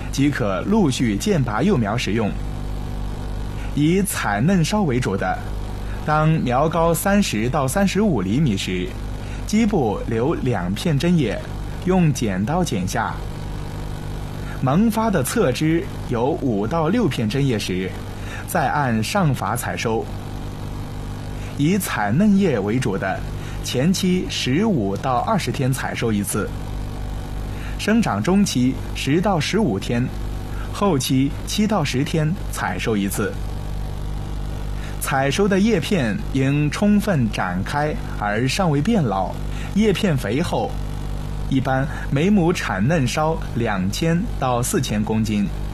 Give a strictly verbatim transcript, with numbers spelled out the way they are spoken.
即可陆续间拔幼苗食用。以采嫩梢为主的，当苗高三十到三十五厘米时，基部留两片针叶，用剪刀剪下。萌发的侧枝有五到六片针叶时，再按上法采收。以采嫩叶为主的，前期十五到二十天采收一次，生长中期十到十五天，后期七到十天采收一次。采收的叶片应充分展开而尚未变老，叶片肥厚，一般每亩产嫩梢两千到四千公斤。